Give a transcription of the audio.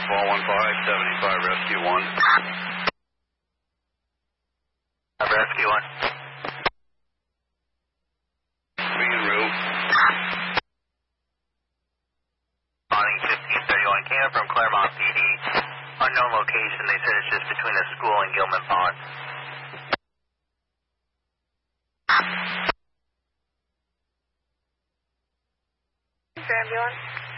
415, 75, Rescue 1. Rescue 1. Be en route. Spotting 1531, came up from Claremont PD. Unknown location, they said it's just between the school and Gilman Pond. Ambulance.